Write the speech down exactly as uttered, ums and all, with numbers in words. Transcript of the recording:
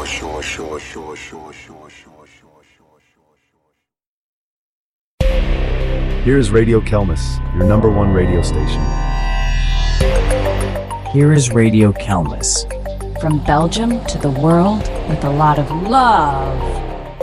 Here is Radio Kelmis, your number one radio station. Here is Radio Kelmis. From Belgium to the world with a lot of love.